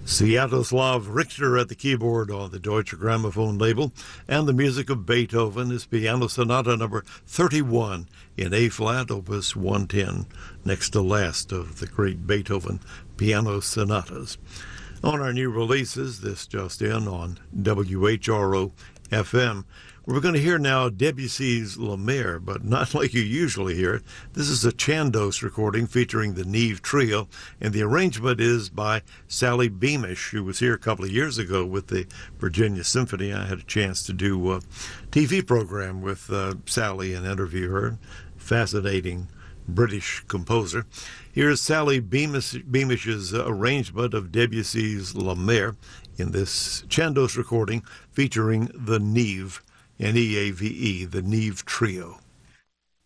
Sviatoslav Richter at the keyboard on the Deutsche Grammophon label, and the music of Beethoven is Piano Sonata number 31 in A-flat, opus 110, next to last of the great Beethoven piano sonatas. On our new releases, this just in on WHRO FM, we're going to hear now Debussy's La Mer, but not like you usually hear it. This is a Chandos recording featuring the Neve Trio, and the arrangement is by Sally Beamish, who was here a couple of years ago with the Virginia Symphony. I had a chance to do a TV program with Sally and interview her. Fascinating British composer. Here's Sally Beamish's arrangement of Debussy's La Mer in this Chandos recording featuring the Neve, N-E-A-V-E, the Neve Trio.